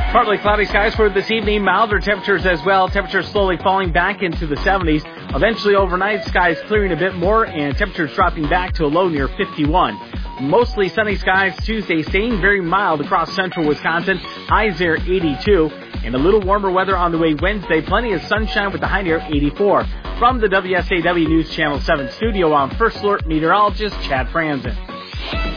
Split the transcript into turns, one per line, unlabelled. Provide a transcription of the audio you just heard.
Partly cloudy skies for this evening, milder temperatures as well. Temperatures slowly falling back into the 70s. Eventually overnight, skies clearing a bit more and temperatures dropping back to a low near 51. Mostly sunny skies Tuesday, staying very mild across central Wisconsin. Highs there 82. And a little warmer weather on the way Wednesday. Plenty of sunshine with the high near 84. From the WSAW News Channel 7 studio, I'm First Alert meteorologist Chad Franzen.